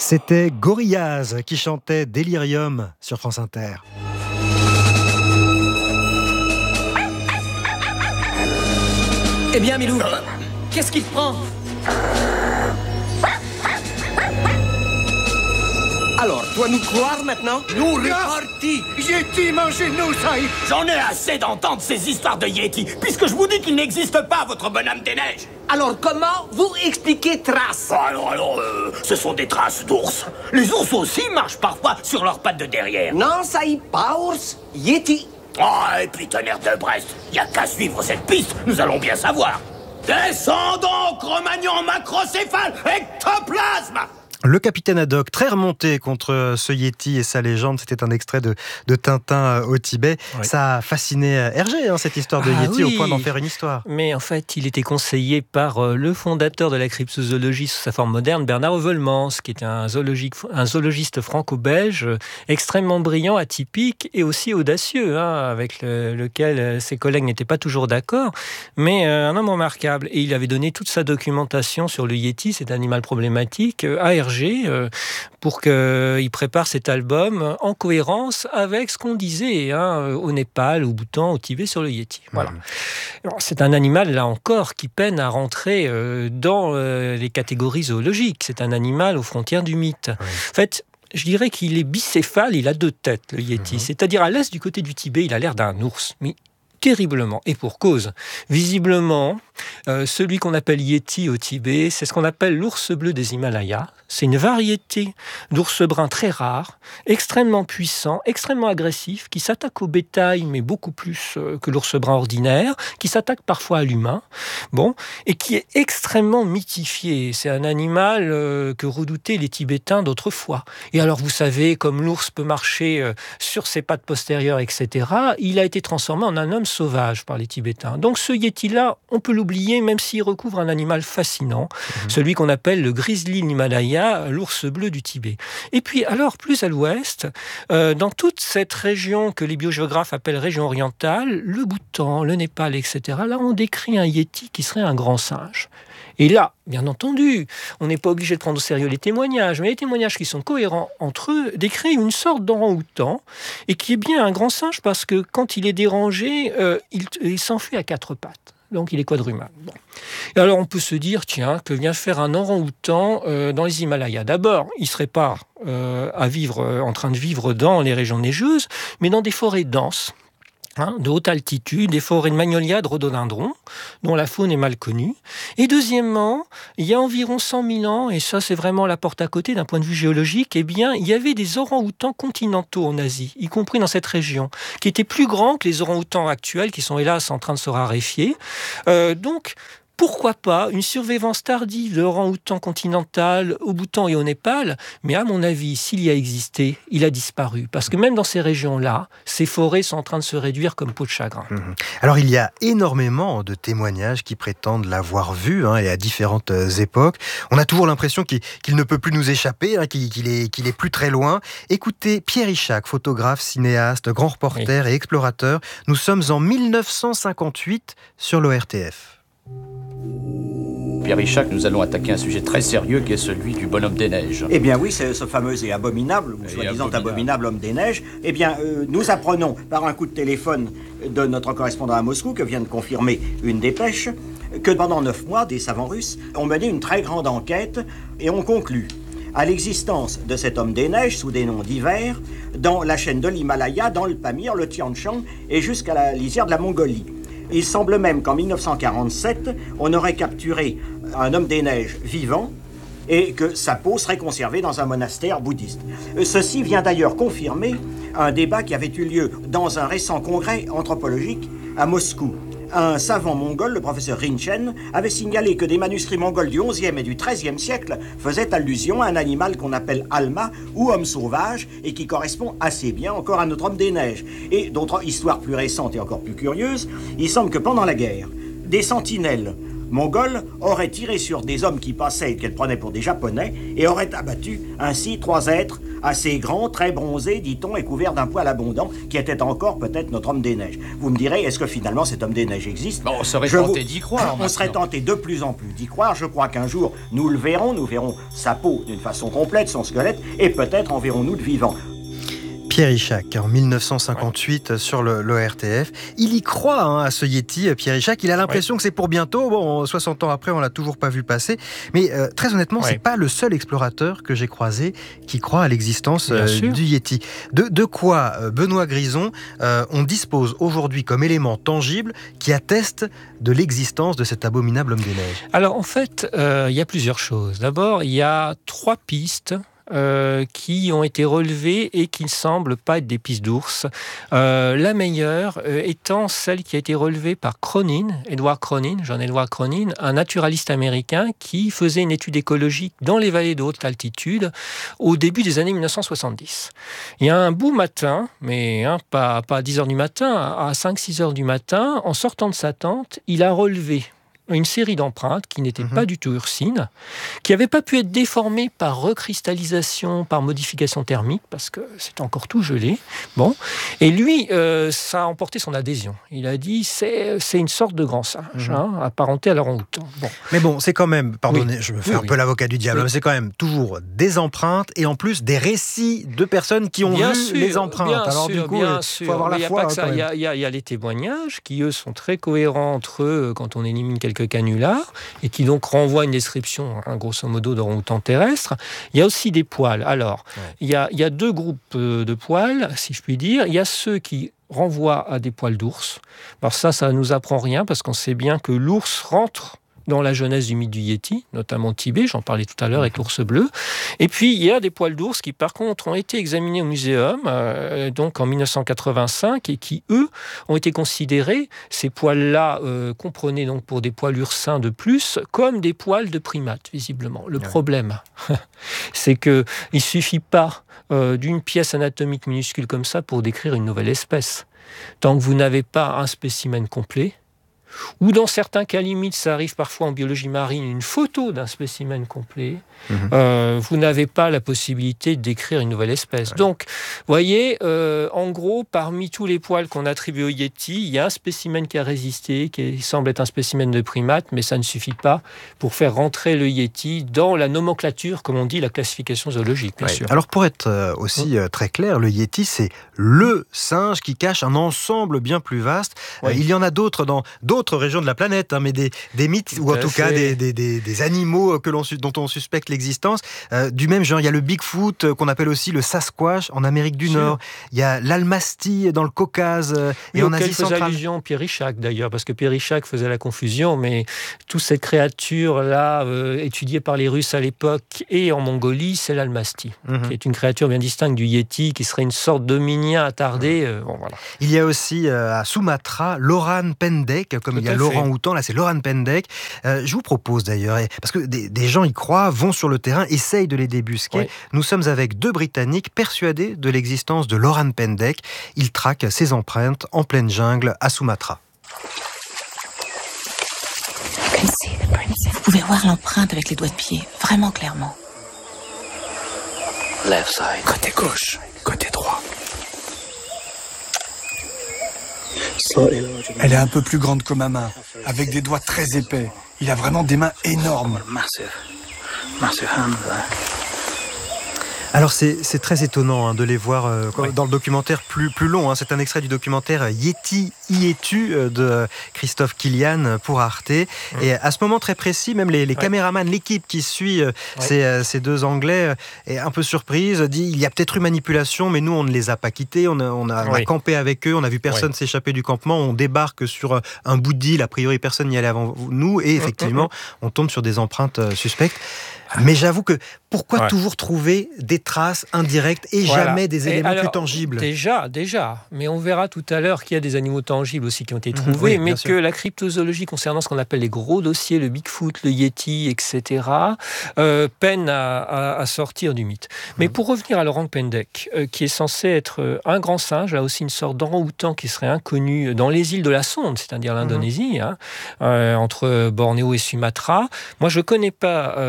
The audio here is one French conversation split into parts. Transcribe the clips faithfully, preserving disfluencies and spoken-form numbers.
C'était Gorillaz qui chantait Delirium sur France Inter. Eh bien, Milou, qu'est-ce qu'il te prend ? Alors, toi nous croire maintenant ? Nous repartis. Yeti, mangez-nous, ça y... J'en ai assez d'entendre ces histoires de Yeti, puisque je vous dis qu'il n'existe pas, votre bonhomme des neiges. Alors, comment vous expliquez traces ? Alors, alors, euh, ce sont des traces d'ours. Les ours aussi marchent parfois sur leurs pattes de derrière. Non, ça y est, pas ours, Yeti. Oh, et puis tonnerre de Brest, y a qu'à suivre cette piste, nous allons bien savoir. Descendons, Cro-Magnon, macrocéphale, ectoplasme. Le capitaine Haddock, très remonté contre ce Yeti et sa légende, c'était un extrait de, de Tintin au Tibet. Oui. Ça a fasciné Hergé, hein, cette histoire de ah, Yeti, oui. au point d'en faire une histoire. Mais en fait, il était conseillé par le fondateur de la cryptozoologie sous sa forme moderne, Bernard Heuvelmans, qui était un, un zoologiste franco-belge extrêmement brillant, atypique et aussi audacieux, hein, avec le, lequel ses collègues n'étaient pas toujours d'accord, mais euh, un homme remarquable. Et il avait donné toute sa documentation sur le Yeti, cet animal problématique, à Hergé, pour qu'il prépare cet album en cohérence avec ce qu'on disait hein, au Népal, au Bhoutan, au Tibet sur le Yeti. Voilà. Mmh. Alors, c'est un animal, là encore, qui peine à rentrer euh, dans euh, les catégories zoologiques. C'est un animal aux frontières du mythe. Mmh. En fait, je dirais qu'il est bicéphale, il a deux têtes, le Yeti. Mmh. C'est-à-dire, à l'est du côté du Tibet, il a l'air d'un ours, mais terriblement, et pour cause. Visiblement, euh, celui qu'on appelle Yeti au Tibet, c'est ce qu'on appelle l'ours bleu des Himalayas. C'est une variété d'ours brun très rare, extrêmement puissant, extrêmement agressif, qui s'attaque au bétail, mais beaucoup plus euh, que l'ours brun ordinaire, qui s'attaque parfois à l'humain, bon, et qui est extrêmement mythifié. C'est un animal euh, que redoutaient les Tibétains d'autrefois. Et alors, vous savez, comme l'ours peut marcher euh, sur ses pattes postérieures, et cetera, il a été transformé en un homme sauvage par les Tibétains. Donc ce Yeti-là, on peut l'oublier, même s'il recouvre un animal fascinant, mmh. celui qu'on appelle le grizzly Himalaya, l'ours bleu du Tibet. Et puis, alors, plus à l'ouest, euh, dans toute cette région que les biogéographes appellent région orientale, le Bhoutan, le Népal, et cetera, là, on décrit un Yeti qui serait un grand singe. Et là, bien entendu, on n'est pas obligé de prendre au sérieux les témoignages, mais les témoignages qui sont cohérents entre eux décrivent une sorte d'orang-outan, et qui est bien un grand singe parce que quand il est dérangé, euh, il, il s'enfuit à quatre pattes. Donc il est quadrumal. Bon. Et alors on peut se dire, tiens, que vient faire un orang-outan euh, dans les Himalayas ? D'abord, il ne serait pas euh, à vivre, euh, en train de vivre dans les régions neigeuses, mais dans des forêts denses. Hein, de haute altitude, des forêts de magnolias, de rhododendrons, dont la faune est mal connue. Et deuxièmement, il y a environ cent mille ans, et ça c'est vraiment la porte à côté d'un point de vue géologique, eh bien, il y avait des orang-outans continentaux en Asie, y compris dans cette région, qui étaient plus grands que les orang-outans actuels, qui sont hélas en train de se raréfier. Euh, donc, pourquoi pas une survivance tardive de l'orang-outan continental au Bhoutan et au Népal, mais à mon avis, s'il y a existé, il a disparu. Parce que même dans ces régions-là, ces forêts sont en train de se réduire comme peau de chagrin. Mmh. Alors il y a énormément de témoignages qui prétendent l'avoir vu, hein, et à différentes époques. On a toujours l'impression qu'il, qu'il ne peut plus nous échapper, hein, qu'il, qu'il, est, qu'il est plus très loin. Écoutez, Pierre Ichac, photographe, cinéaste, grand reporter oui. et explorateur. Nous sommes en dix-neuf cent cinquante-huit sur l'O R T F. Pierre Ichac, nous allons attaquer un sujet très sérieux qui est celui du bonhomme des neiges. Eh bien oui, c'est ce fameux et abominable, ou soi-disant abominable. abominable homme des neiges. Eh bien, euh, nous apprenons par un coup de téléphone de notre correspondant à Moscou, que vient de confirmer une dépêche, que pendant neuf mois, des savants russes ont mené une très grande enquête et ont conclu à l'existence de cet homme des neiges sous des noms divers dans la chaîne de l'Himalaya, dans le Pamir, le Tian Shan et jusqu'à la lisière de la Mongolie. Il semble même qu'en dix-neuf cent quarante-sept, on aurait capturé un homme des neiges vivant et que sa peau serait conservée dans un monastère bouddhiste. Ceci vient d'ailleurs confirmer un débat qui avait eu lieu dans un récent congrès anthropologique à Moscou. Un savant mongol, le professeur Rinchen, avait signalé que des manuscrits mongols du onzième et du treizième siècle faisaient allusion à un animal qu'on appelle alma ou homme sauvage et qui correspond assez bien encore à notre homme des neiges. Et d'autres histoires plus récentes et encore plus curieuses, il semble que pendant la guerre, des sentinelles mongols auraient tiré sur des hommes qui passaient et qu'elles prenaient pour des japonais et auraient abattu ainsi trois êtres assez grand, très bronzé, dit-on, et couvert d'un poil abondant, qui était encore peut-être notre homme des neiges. Vous me direz, est-ce que finalement cet homme des neiges existe? Bon, on serait Je tenté vous- d'y croire. On maintenant. serait tenté de plus en plus d'y croire. Je crois qu'un jour, nous le verrons, nous verrons sa peau d'une façon complète, son squelette, et peut-être en verrons-nous de vivant. Pierre Ichac, en mille neuf cent cinquante-huit, sur le, l'O R T F. Il y croit hein, à ce Yéti, Pierre Ichac. Il a l'impression que c'est pour bientôt. Bon, soixante ans après, on l'a toujours pas vu passer. Mais euh, très honnêtement, Ouais. c'est pas le seul explorateur que j'ai croisé qui croit à l'existence Bien euh, sûr. du Yéti. De, de quoi, euh, Benoît Grison, euh, on dispose aujourd'hui comme élément tangible qui atteste de l'existence de cet abominable homme des neiges? Alors en fait, euh, il y a plusieurs choses. D'abord, il y a trois pistes euh, qui ont été relevées et qui ne semblent pas être des pistes d'ours. Euh, la meilleure euh, étant celle qui a été relevée par Cronin, Edward Cronin, John-Edward Cronin, un naturaliste américain qui faisait une étude écologique dans les vallées de haute altitude au début des années mille neuf cent soixante-dix. Il y a un beau matin, mais hein, pas, pas à dix heures du matin, à cinq six heures du matin, en sortant de sa tente, il a relevé une série d'empreintes qui n'étaient Mhm. pas du tout ursines, qui n'avaient pas pu être déformées par recristallisation, par modification thermique, parce que c'est encore tout gelé. Bon. Et lui, euh, ça a emporté son adhésion. Il a dit, c'est, c'est une sorte de grand singe, Mhm. hein, apparenté à l'orang-outan. Bon. Mais bon, c'est quand même, pardonnez, Oui. je me fais Oui, un oui. peu l'avocat du diable, Oui. mais c'est quand même toujours des empreintes et en plus des récits de personnes qui ont Bien vu sûr, les empreintes. bien Alors sûr, du coup, bien il sûr. faut avoir Mais la il y a foi. pas que hein, ça. quand Il y même. a, il y a- il y a les témoignages qui, eux, sont très cohérents entre eux quand on élimine quelques canulars et qui donc renvoient une description, hein, grosso modo, d'orang-outan terrestre. Il y a aussi des poils. Alors, Ouais. il, y a, il y a deux groupes euh, de poils, si je puis dire. Il y a ceux qui renvoient à des poils d'ours. Alors ça, ça ne nous apprend rien parce qu'on sait bien que l'ours rentre dans la genèse du mythe du Yéti, notamment Tibet, j'en parlais tout à l'heure avec l'ours bleu. Et puis, il y a des poils d'ours qui, par contre, ont été examinés au muséum, euh, donc en mille neuf cent quatre-vingt-cinq, et qui, eux, ont été considérés, ces poils-là, euh, qu'on prenait donc pour des poils ursins de plus, comme des poils de primates, visiblement. Le Ouais. problème, c'est qu'il ne suffit pas euh, d'une pièce anatomique minuscule comme ça pour décrire une nouvelle espèce. Tant que vous n'avez pas un spécimen complet, ou dans certains cas limites, ça arrive parfois en biologie marine, une photo d'un spécimen complet, Mhm. euh, vous n'avez pas la possibilité de décrire une nouvelle espèce. Donc, vous voyez, euh, en gros, parmi tous les poils qu'on attribue au Yéti, il y a un spécimen qui a résisté, qui semble être un spécimen de primate, mais ça ne suffit pas pour faire rentrer le Yéti dans la nomenclature, comme on dit, la classification zoologique, bien Ouais. sûr. Alors pour être euh, aussi euh, très clair, le Yéti, c'est le singe qui cache un ensemble bien plus vaste. Oui. Euh, il y en a d'autres dans d'autres régions de la planète, hein, mais des, des mythes, Tout ou en à tout cas fait. des, des, des, des animaux que l'on, su- dont on suspecte l'existence. Euh, du même genre, il y a le Bigfoot, euh, qu'on appelle aussi le Sasquatch en Amérique du Sûr. Nord. Il y a l'Almasty dans le Caucase euh, et Oui, en auquel Asie faisait centrale. allusion Pierre Ichac d'ailleurs, parce que Pierre Ichac faisait la confusion, mais toute cette créature-là, euh, étudiée par les Russes à l'époque et en Mongolie, c'est l'Almasty, Mhm. qui est une créature bien distincte du Yéti, qui serait une sorte d'hominien attardé. euh, bon, voilà. Il y a aussi euh, à Sumatra l'Oran Pendek, comme Tout il y a à l'orang-outan, là c'est l'Oran Pendek. Euh, je vous propose d'ailleurs, et- parce que des, des gens y croient, vont sur le terrain, essayent de les débusquer. Ouais. Nous sommes avec deux Britanniques persuadés de l'existence de l'Oran Pendek. Ils traquent ses empreintes en pleine jungle à Sumatra. Vous pouvez voir l'empreinte avec les doigts de pied, vraiment clairement. Côté gauche, côté droit. Elle est un peu plus grande que ma main, avec des doigts très épais. Il a vraiment des mains énormes. Alors c'est, c'est très étonnant hein, de les voir euh, dans le documentaire plus, plus long. Hein. C'est un extrait du documentaire Yéti y es-tu euh, de Christophe Killian pour Arte. Mmh. Et à ce moment très précis, même les, les ouais. caméramans, l'équipe qui suit euh, ouais. ces, euh, ces deux Anglais euh, est un peu surprise, dit il y a peut-être eu manipulation, mais nous on ne les a pas quittés, on a, on a, oui. on a campé avec eux, on a vu personne oui. s'échapper du campement, on débarque sur un bout d'île, a priori personne n'y allait avant nous, et effectivement mmh. on tombe sur des empreintes euh, suspectes. Mais j'avoue que pourquoi ouais. toujours trouver des traces indirectes et voilà. jamais des éléments alors, plus tangibles ? Déjà, déjà. Mais on verra tout à l'heure qu'il y a des animaux tangibles aussi qui ont été trouvés, mmh, oui, mais que sûr. La cryptozoologie concernant ce qu'on appelle les gros dossiers, le Bigfoot, le Yéti, et cetera, euh, peine à, à, à sortir du mythe. Mais mmh. pour revenir à l'Orang Pendek, euh, qui est censé être un grand singe, là aussi une sorte d'orang-outan qui serait inconnu dans les îles de la Sonde, c'est-à-dire l'Indonésie, mmh. hein, euh, entre Bornéo et Sumatra. Moi, je ne connais pas euh, ces investigations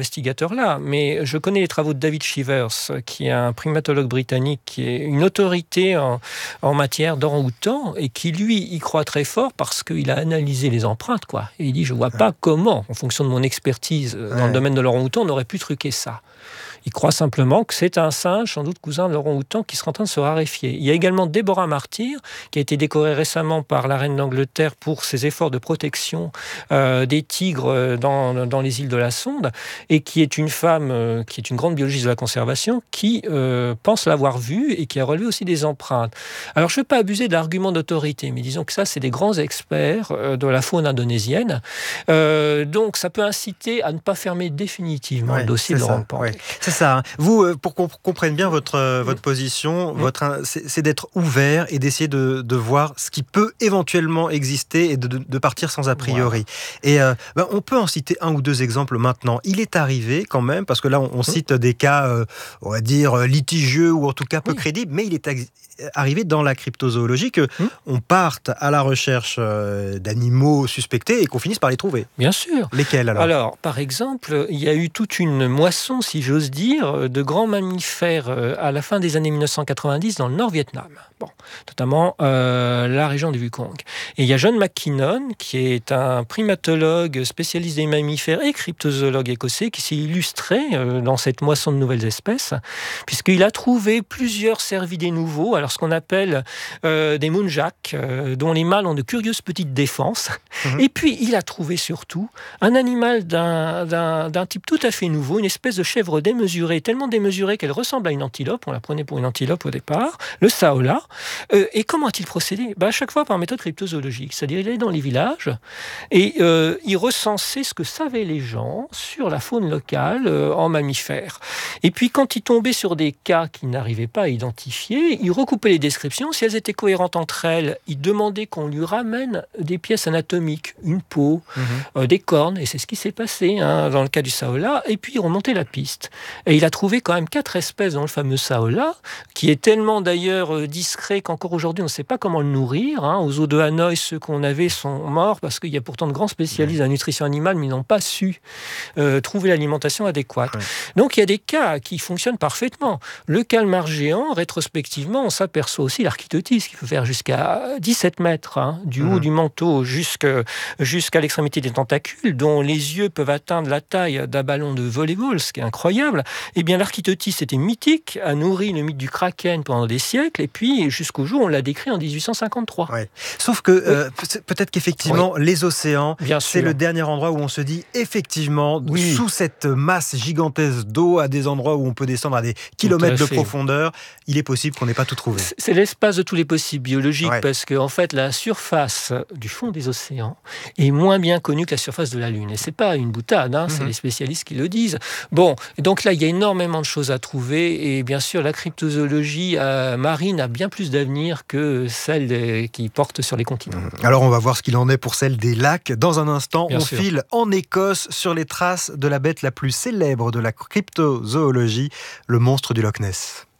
investigateur-là, mais je connais les travaux de David Shivers, qui est un primatologue britannique, qui est une autorité en, en matière d'orang-outan, et qui, lui, y croit très fort parce qu'il a analysé les empreintes, quoi. Et il dit, je ne vois pas comment, en fonction de mon expertise dans ouais. le domaine de l'orang-outan, on aurait pu truquer ça. Il croit simplement que c'est un singe, sans doute cousin de l'orang-outan, qui sera en train de se raréfier. Il y a également Deborah Martyr, qui a été décorée récemment par la reine d'Angleterre pour ses efforts de protection euh, des tigres dans, dans les îles de la Sonde, et qui est une femme, euh, qui est une grande biologiste de la conservation, qui euh, pense l'avoir vue et qui a relevé aussi des empreintes. Alors, je ne veux pas abuser d'arguments d'autorité, mais disons que ça, c'est des grands experts euh, de la faune indonésienne. Euh, donc, ça peut inciter à ne pas fermer définitivement ouais, le dossier de l'orang-outan. Ouais. C'est ça. Hein. Vous, pour qu'on comprenne bien votre, euh, votre position, mmh. votre, c'est, c'est d'être ouvert et d'essayer de, de voir ce qui peut éventuellement exister et de, de, de partir sans a priori. Wow. Et euh, ben, on peut en citer un ou deux exemples maintenant. Il est arrivé quand même, parce que là, on, on mmh. cite des cas, euh, on va dire, litigieux ou en tout cas peu oui. crédibles, mais il est ag- arrivé dans la cryptozoologie qu'on mmh. parte à la recherche euh, d'animaux suspectés et qu'on finisse par les trouver. Bien sûr. Lesquels alors ? Alors, par exemple, il y a eu toute une moisson, si j'ose dire, de grands mammifères à la fin des années dix-neuf cent quatre-vingt-dix dans le Nord-Vietnam, bon, notamment euh, la région du Wukong. Et il y a John McKinnon, qui est un primatologue spécialiste des mammifères et cryptozoologue écossais, qui s'est illustré euh, dans cette moisson de nouvelles espèces, puisqu'il a trouvé plusieurs cervidés nouveaux, alors ce qu'on appelle euh, des muntjacs, euh, dont les mâles ont de curieuses petites défenses. Mmh. Et puis, il a trouvé surtout un animal d'un, d'un, d'un type tout à fait nouveau, une espèce de chèvre démesurée, tellement démesurée qu'elle ressemble à une antilope, on la prenait pour une antilope au départ, le saola. Euh, et comment a-t-il procédé ? Ben, à chaque fois par méthode cryptozoologique, c'est-à-dire il allait dans les villages et euh, il recensait ce que savaient les gens sur la faune locale euh, en mammifères. Et puis quand il tombait sur des cas qu'il n'arrivait pas à identifier, il recoupait les descriptions. Si elles étaient cohérentes entre elles, il demandait qu'on lui ramène des pièces anatomiques, une peau, mmh. euh, des cornes, et c'est ce qui s'est passé hein, dans le cas du saola, et puis il remontait la piste. Et il a trouvé quand même quatre espèces dans le fameux saola, qui est tellement d'ailleurs discret qu'encore aujourd'hui on ne sait pas comment le nourrir. Hein. Aux eaux de Hanoï, ceux qu'on avait sont morts parce qu'il y a pourtant de grands spécialistes de la nutrition animale, mais ils n'ont pas su euh, trouver l'alimentation adéquate. Ouais. Donc il y a des cas qui fonctionnent parfaitement. Le calmar géant, rétrospectivement, on s'aperçoit aussi l'architotis qui peut faire jusqu'à dix-sept mètres, hein, du haut mmh. du manteau jusqu'à, jusqu'à l'extrémité des tentacules, dont les yeux peuvent atteindre la taille d'un ballon de volley-ball, ce qui est incroyable. Eh bien, l'architotis était mythique, a nourri le mythe du kraken pendant des siècles, et puis jusqu'au jour, on l'a décrit en dix-huit cent cinquante-trois. Ouais. Sauf que euh, peut-être qu'effectivement, oui. les océans, Bien c'est sûr. le dernier endroit où on se dit, effectivement, oui. sous cette masse gigantesque d'eau, à des endroits où on peut descendre à des kilomètres de profondeur, il est possible qu'on n'ait pas tout trouvé. C'est l'espace de tous les possibles biologiques, ouais. parce qu'en en fait, la surface du fond des océans est moins bien connue que la surface de la Lune. Et c'est pas une boutade, hein, mm-hmm. c'est les spécialistes qui le disent. Bon, donc là, il y a énormément de choses à trouver, et bien sûr, la cryptozoologie euh, marine a bien plus d'avenir que celle des, qui porte sur les continents. Alors, on va voir ce qu'il en est pour celle des lacs. Dans un instant, bien on sûr. file en Écosse sur les traces de la bête la plus célèbre de la cryptozoologie, le monstre du Loch Ness.